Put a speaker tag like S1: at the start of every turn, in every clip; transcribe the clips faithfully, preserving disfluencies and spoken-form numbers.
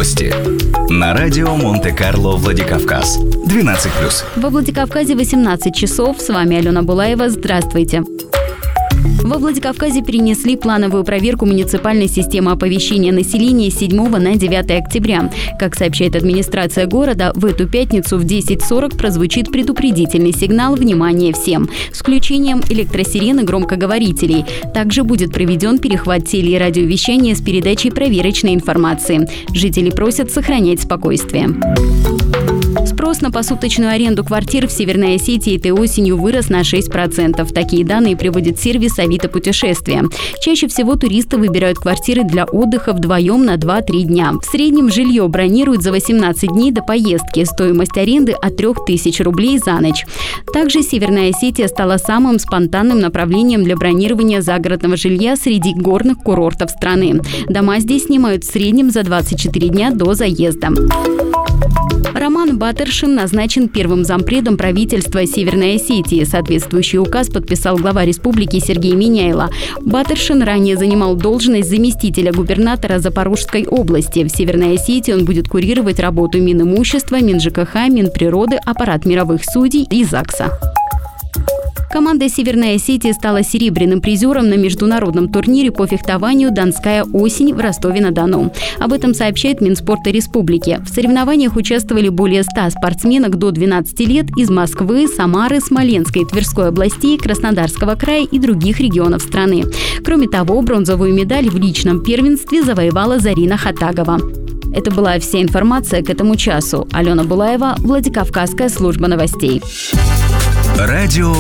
S1: Новости на радио Монте-Карло Владикавказ. двенадцать плюс.
S2: Во Владикавказе восемнадцать часов. С вами Алена Булаева. Здравствуйте. Во Владикавказе перенесли плановую проверку муниципальной системы оповещения населения с седьмого на девятое октября. Как сообщает администрация города, в эту пятницу в десять сорок прозвучит предупредительный сигнал «Внимание всем!» с включением электросирен и громкоговорителей. Также будет проведен перехват теле- и радиовещания с передачей проверочной информации. Жители просят сохранять спокойствие. Спрос на посуточную аренду квартир в Северной Осетии этой осенью вырос на шесть процентов. Такие данные приводит сервис «Авито Путешествия». Чаще всего туристы выбирают квартиры для отдыха вдвоем на два-три дня. В среднем жилье бронируют за восемнадцать дней до поездки. Стоимость аренды от трёх тысяч рублей за ночь. Также Северная Осетия стала самым спонтанным направлением для бронирования загородного жилья среди горных курортов страны. Дома здесь снимают в среднем за двадцать четыре дня до заезда. Роман Батыршин назначен первым зампредом правительства Северной Осетии. Соответствующий указ подписал глава республики Сергей Миняйло. Батыршин ранее занимал должность заместителя губернатора Запорожской области. В Северной Осетии он будет курировать работу Минимущества, МинЖКХ, Минприроды, аппарат мировых судей и ЗАГСа. Команда Северной Осетии стала серебряным призером на международном турнире по фехтованию «Донская осень» в Ростове-на-Дону. Об этом сообщает Минспорта республики. В соревнованиях участвовали более ста спортсменок до двенадцати лет из Москвы, Самары, Смоленской, Тверской областей, Краснодарского края и других регионов страны. Кроме того, бронзовую медаль в личном первенстве завоевала Зарина Хатагова. Это была вся информация к этому часу. Алена Булаева, Владикавказская служба новостей.
S1: Радио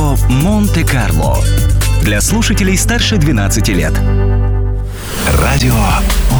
S1: Монте-Карло. Для слушателей старше двенадцати лет. Радио